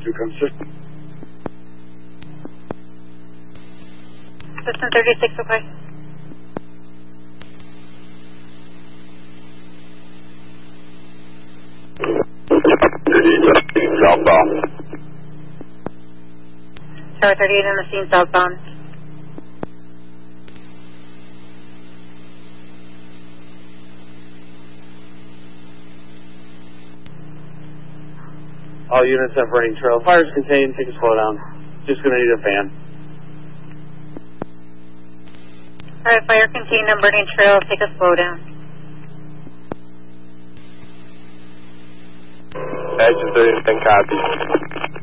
2 consistent. System 36, okay. Southbound. Tower 38 on the scene, southbound. All units have running trail. Fire's contained. Take a slow down. Just going to need a fan. All right, fire contained on burning trail. Take a slow down. Action 30, 10 copy.